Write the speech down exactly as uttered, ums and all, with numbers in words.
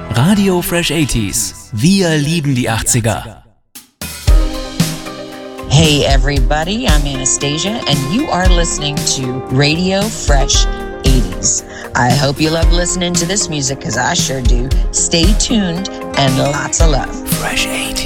Radio Fresh achtziger. Wir lieben die achtziger. Hey everybody, I'm Anastasia and you are listening to Radio Fresh eighties. I hope you love listening to this music because I sure do. Stay tuned and lots of love. Fresh eighties.